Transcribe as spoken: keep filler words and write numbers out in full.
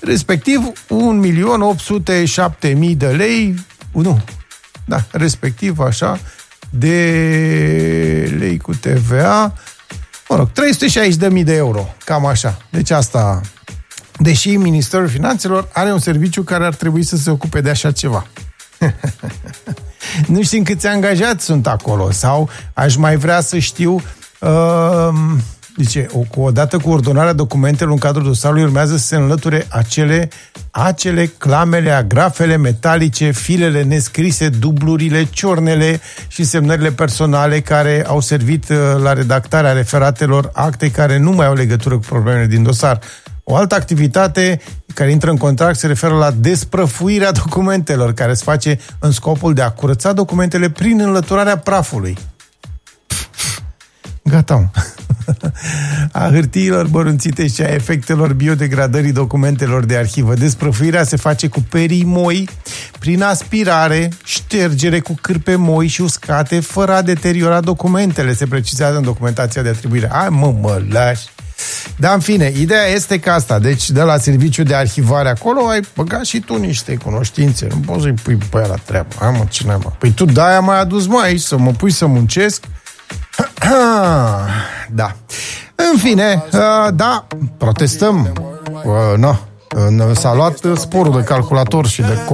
respectiv un milion opt sute șapte mii de lei, nu, da, respectiv așa, de lei cu T V A, mă rog, trei sute șaizeci de mii de euro, cam așa. Deci asta, deși Ministerul Finanțelor are un serviciu care ar trebui să se ocupe de așa ceva. Nu știm câți angajați sunt acolo sau aș mai vrea să știu uh, zice, o, odată cu ordonarea documentelor în cadrul dosarului urmează să se înlăture acele, acele clamele, agrafele metalice, filele nescrise, dublurile, ciornele și semnările personale care au servit uh, la redactarea referatelor, acte care nu mai au legătură cu problemele din dosar. O altă activitate care intră în contract se referă la desprăfuirea documentelor, care se face în scopul de a curăța documentele prin înlăturarea prafului. Gata. A hârtiilor bărunțite și a efectelor biodegradării documentelor de arhivă. Desprăfuirea se face cu perii moi, prin aspirare, ștergere cu cârpe moi și uscate, fără a deteriora documentele, se precizează în documentația de atribuire. Hai mă, mă lași. Dar în fine, ideea este că asta, deci de la serviciu de arhivare acolo ai băgat și tu niște cunoștințe. Nu poți să-i pui pe aia la treabă. Hai mă, cine mă? Păi tu de-aia m-ai adus mai aici, să mă pui să muncesc. Da. În fine, da, protestăm. No. S-a luat sporul de calculator și de